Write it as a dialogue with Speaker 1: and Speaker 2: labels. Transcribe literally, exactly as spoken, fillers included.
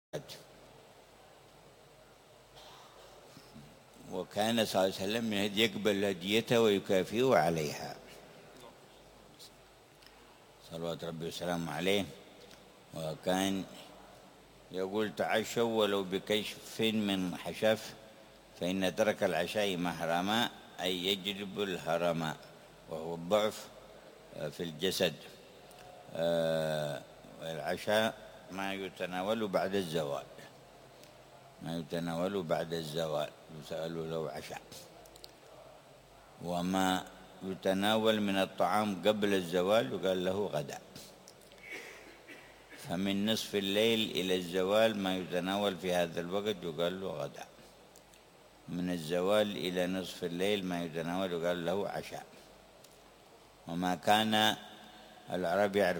Speaker 1: وكان صلى الله عليه وسلم يقبل هديته ويكافئه عليها صلوات ربي وسلامه عليه. وكان يقول تعشوا ولو بكشف من حشف فإن ترك العشاء محرما، أي يجلب الهرم وهو الضعف في الجسد. العشاء ما يتناول بعد الزوال، ما يتناول بعد الزوال يسأل له عشاء. وما يتناول من الطعام قبل الزوال يقال له غداء. فمن نصف الليل إلى الزوال ما يتناول في هذا الوقت يقال له غداء. من الزوال إلى نصف الليل ما يتناول يقال له عشاء. وما كان العرب يعرف